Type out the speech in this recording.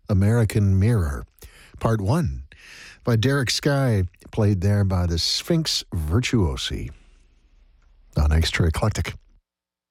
American Mirror, Part 1, by Derek Skye, played there by the Sphinx Virtuosi on Extra Eclectic.